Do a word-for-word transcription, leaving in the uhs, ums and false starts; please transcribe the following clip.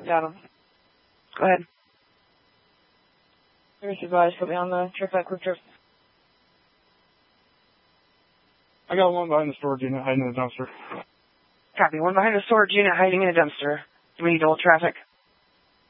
Got him. Go ahead. Here's your advice. Put me on the trip back quick trip. I got one behind the storage unit hiding in the dumpster. Copy. One behind the storage unit hiding in a dumpster. Do we need to hold traffic?